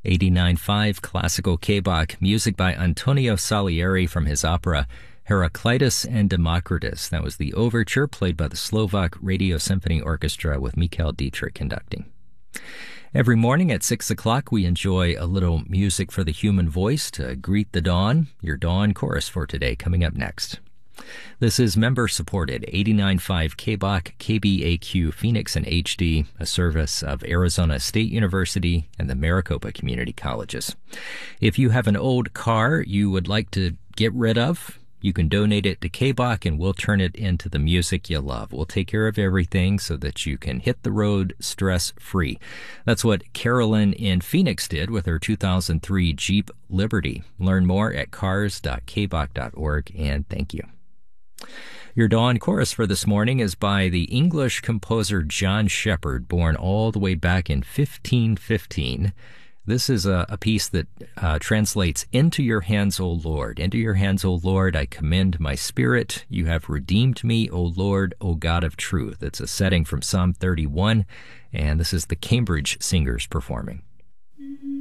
89.5 Classical K-Bach, music by Antonio Salieri from his opera Heraclitus and Democritus. That was the overture played by the Slovak Radio Symphony Orchestra with Mikhail Dietrich conducting. Every morning at 6 o'clock, we enjoy a little music for the human voice to greet the dawn. Your dawn chorus for today coming up next. This is member-supported 89.5 K-Bach, KBAQ Phoenix and HD, a service of Arizona State University and the Maricopa Community Colleges. If you have an old car you would like to get rid of, you can donate it to K-Bach and we'll turn it into the music you love. We'll take care of everything so that you can hit the road stress-free. That's what Carolyn in Phoenix did with her 2003 Jeep Liberty. Learn more at cars.kbach.org, and thank you. Your dawn chorus for this morning is by the English composer John Shepherd, born all the way back in 1515. This is a piece that translates, "Into your hands, O Lord. Into your hands, O Lord, I commend my spirit. You have redeemed me, O Lord, O God of truth." It's a setting from Psalm 31, and this is the Cambridge Singers performing.